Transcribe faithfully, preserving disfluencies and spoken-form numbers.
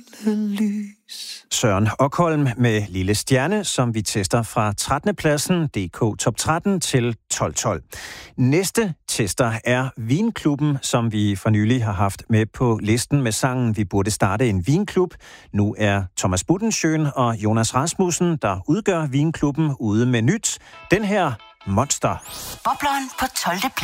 lys. Søren Okholm med Lille Stjerne, som vi tester fra trettende pladsen, D K Top tretten til tolv tolv. Næste tester er Vinklubben, som vi for nylig har haft med på listen med sangen Vi burde starte en vinklub. Nu er Thomas Budensjøen og Jonas Rasmussen, der udgør Vinklubben, ude med nyt. Den her Monster. Bobleren på tolvte plads.